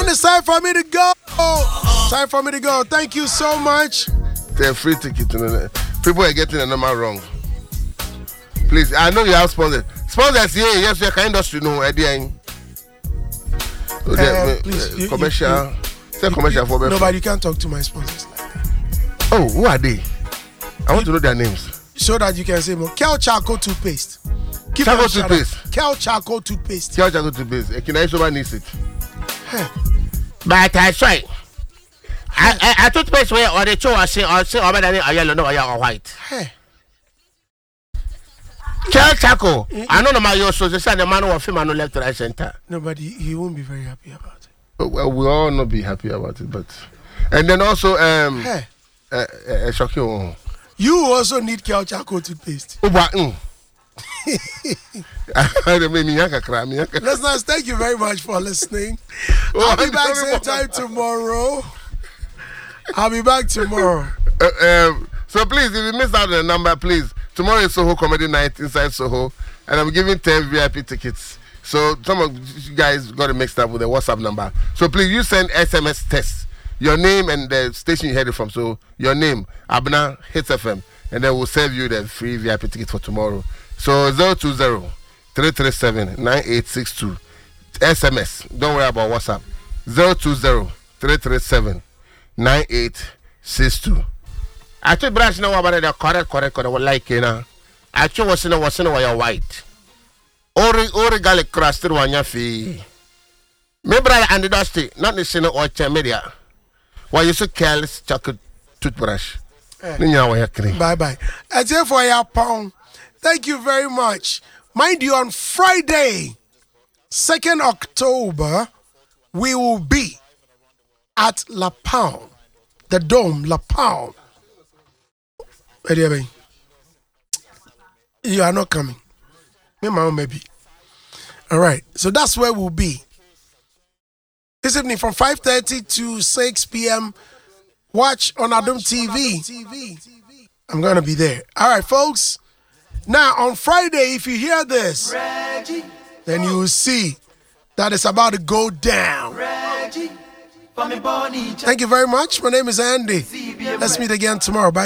And it's time for me to go. Time for me to go. Thank you so much. They're free ticket. People are getting the number wrong. Please, I know you have sponsors. Sponsors, yes, we are kind industry, no idea. Please, commercial. Say commercial for me. Nobody can talk to my sponsors like that. Oh, who are they? I want to know their names. So that you can say more. Kel Charcoal toothpaste. Charcoal toothpaste. Kel Charcoal toothpaste. Kel Charcoal toothpaste. Can I someone needs it? But I try. I toothpaste where or the two or say over there are yellow, no, or white. Kel Charcoal. I know my yours, so they said the man who film and left right center. Nobody, he won't be very happy about it. Well, we all not be happy about it, but and then also shocking. You also need Kel Charcoal toothpaste. Listeners, thank you very much for listening. I'll be back same time tomorrow. So please, if you missed out on the number, please. Tomorrow is Soho Comedy Night inside Soho, and I'm giving 10 VIP tickets. So some of you guys got it mixed up with the WhatsApp number. So please, you send SMS text, your name and the station you heard it from. So your name, Abna Hits FM, and then we'll send you the free VIP ticket for tomorrow. So 020-337-9862. SMS. Don't worry about WhatsApp. 020-337-9862. I told Branch now about the correct. Like I told was in a white. Ori garlic crust through one fee. Me brother and the dusty, not the sinner or media. Why you so careless chocolate toothbrush? Bye bye. That's it for your pound. Thank you very much. Mind you, on Friday, 2nd October, we will be at La Pound, the Dome, La Pound. You are not coming. Me, my own, maybe. All right. So that's where we'll be. This evening from 5:30 to 6 p.m. Watch on Adom TV. I'm going to be there. All right, folks. Now, on Friday, if you hear this, then you will see that it's about to go down. Thank you very much. My name is Andy. Let's meet again tomorrow. Bye.